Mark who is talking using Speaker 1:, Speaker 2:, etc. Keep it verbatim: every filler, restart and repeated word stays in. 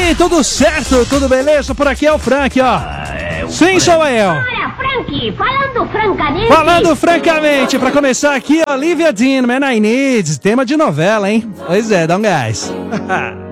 Speaker 1: aí, tudo certo? Tudo beleza? Por aqui é o Frank, ó. Sim, sou eu.
Speaker 2: Olha, Frank, falando francamente...
Speaker 1: Falando francamente, pra começar aqui, Olivia Dean, Man I Need, tema de novela, hein? Pois é, dá um gás.